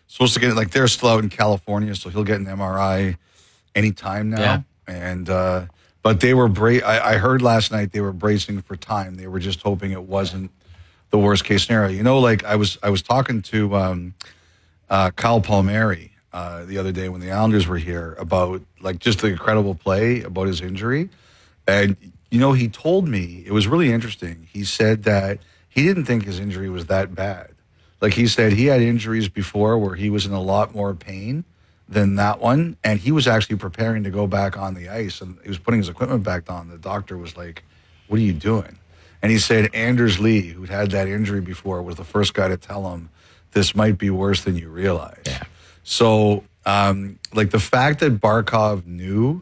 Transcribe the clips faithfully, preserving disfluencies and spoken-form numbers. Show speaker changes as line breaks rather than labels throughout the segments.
supposed to get like they're still out in California, so he'll get an M R I anytime now.
Yeah.
And uh, but they were bra- I, I heard last night they were bracing for time. They were just hoping it wasn't the worst case scenario. You know, like I was I was talking to um, uh, Kyle Palmieri uh, the other day when the Islanders were here about like just the incredible play about his injury, and you know he told me it was really interesting. He said that he didn't think his injury was that bad. Like he said, he had injuries before where he was in a lot more pain than that one, and he was actually preparing to go back on the ice, and he was putting his equipment back on. The doctor was like, "What are you doing?" And he said Anders Lee, who'd had that injury before, was the first guy to tell him this might be worse than you realize.
Yeah.
So, um, like the fact that Barkov knew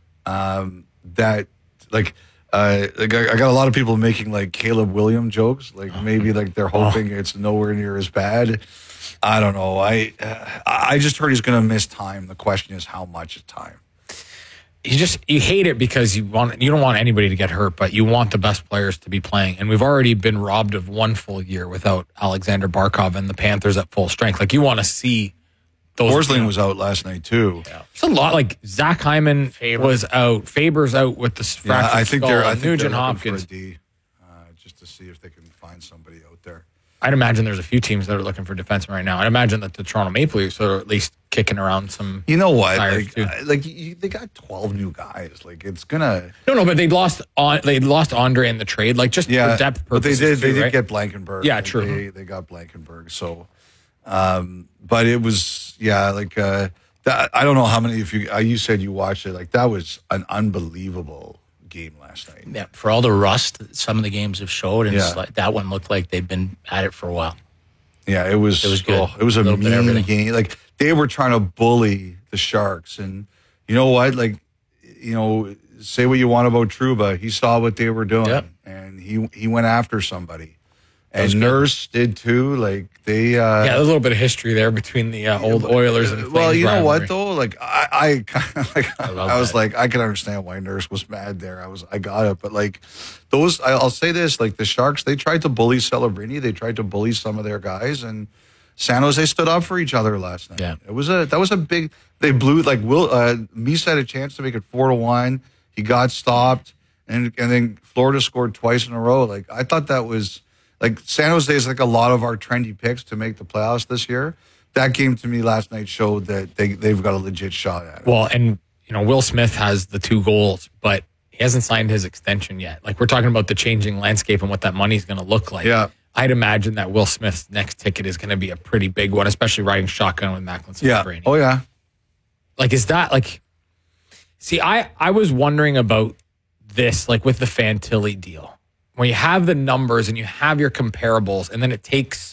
um, that, like, uh, like I, I got a lot of people making like Caleb Williams jokes, like maybe like they're hoping it's nowhere near as bad. I don't know. I uh, I just heard he's going to miss time. The question is how much time.
You just you hate it because you want you don't want anybody to get hurt, but you want the best players to be playing. And we've already been robbed of one full year without Alexander Barkov and the Panthers at full strength. Like you want to see those.
Forsling
you know,
was out last night too.
Yeah. There's a lot. Like Zach Hyman Faber. was out. Faber's out with the fractured
yeah, I think
skull.
they're I think
Nugent
they're
Hopkins.
for a D, uh, just to see if they can find somebody out there.
I'd imagine there's a few teams that are looking for defensemen right now. I'd imagine that the Toronto Maple Leafs are at least kicking around some.
You know what?
Like,
uh, like you, they got twelve new guys. Like it's gonna.
No, no, but they lost on. They lost Andre in the trade, like just
yeah,
for depth
but they
purposes.
did.
Too,
they did
right?
get Blankenberg.
Yeah,
like,
true.
They, they got Blankenberg. So, um, but it was yeah, like uh, that. I don't know how many. If you uh, you said you watched it, like that was an unbelievable game last night.
Yeah, for all the rust that some of the games have showed, and
Yeah.
it's like, that one looked like they've been at it for a while.
Yeah, it was.
It was good.
Oh, it was a,
A little bit of
mean
everything.
game. Like they were trying to bully the Sharks, and you know what? Like, you know, say what you want about Trouba, he saw what they were doing,
Yep.
and he he went after somebody.
was
And
good.
Nurse did too. Like they. Uh,
Yeah, there's a little bit of history there between the uh, old Oilers and
well,
Flames
you know
rivalry.
what though? Like I, I kind of like I,
love
was
that.
like I can understand why Nurse was mad there. I was I got it, but like those, I, I'll say this: like the Sharks, they tried to bully Celebrini, they tried to bully some of their guys, and San Jose stood up for each other last night.
Yeah.
It was a that was a big. They blew like Will. Uh, Meese had a chance to make it four to one. He got stopped, and and then Florida scored twice in a row. Like I thought that was. Like San Jose is like a lot of our trendy picks to make the playoffs this year. That game to me last night showed that they they've got a legit shot at it.
Well, and you know, Will Smith has the two goals, but he hasn't signed his extension yet. Like we're talking about the changing landscape and what that money's going to look like.
Yeah.
I'd imagine that Will Smith's next ticket is going to be a pretty big one, especially riding shotgun with Macklin
yeah.
Celebrini.
Oh yeah.
Like, is that like? See, I I was wondering about this, like with the Fantilli deal. When you have the numbers and you have your comparables, and then it takes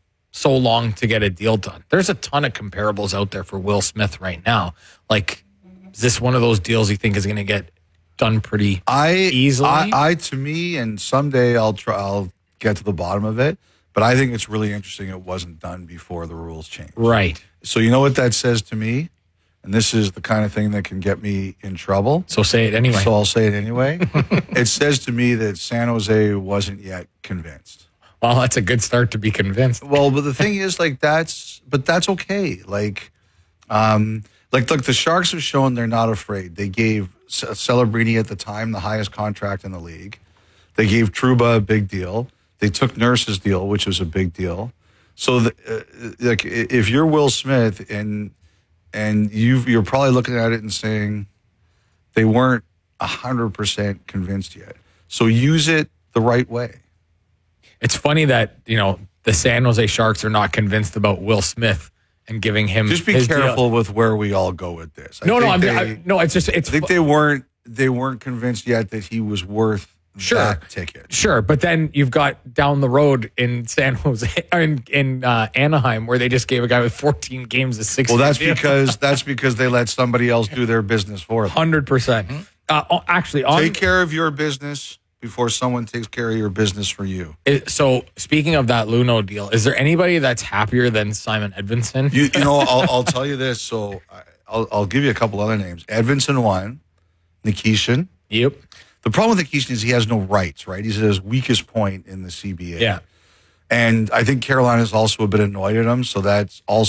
so long to get a deal done. There's a ton of comparables out there for Will Smith right now. Like, is this one of those deals you think is going to get done pretty
I
easily?
I, I to me, and someday I'll try. I'll get to the bottom of it. But I think it's really interesting. It wasn't done before the rules changed.
Right.
So you know what that says to me, and this is the kind of thing that can get me in trouble.
So say it anyway.
So I'll say it anyway. It says to me that San Jose wasn't yet convinced.
Well, that's a good start to be convinced.
Well, but the thing is, like, that's, but that's okay. Like, um, like, look, the Sharks have shown they're not afraid. They gave Ce- Celebrini at the time the highest contract in the league. They gave Trouba a big deal. They took Nurse's deal, which was a big deal. So, the, uh, like, i- if you're Will Smith and and you've, you're probably looking at it and saying they weren't one hundred percent convinced yet. So use it the right way.
It's funny that, you know, the San Jose Sharks are not convinced about Will Smith and giving him
Just be
his
careful
deal.
with where we all go with this. I
No, no,
think
I'm,
they,
I, no, it's just, it's
I think they weren't they weren't convinced yet that he was worth
Sure.
that ticket.
Sure, but then you've got down the road in San Jose, in, in uh, Anaheim, where they just gave a guy with fourteen games a six.
Well, that's because that's because they let somebody else do their business for them.
Hundred percent. Uh, Actually, on
Take care of your business before someone takes care of your business for you.
it- so speaking of that Luno deal, is there anybody that's happier than Simon Edvinsson?
You, you know, I'll, I'll tell you this. So I- I'll, I'll give you a couple other names. Edvinsson won. Nikishin.
Yep.
The problem with Nikishin is he has no rights, right? He's at his weakest point in the C B A.
Yeah.
And I think Carolina's also a bit annoyed at him, so that's also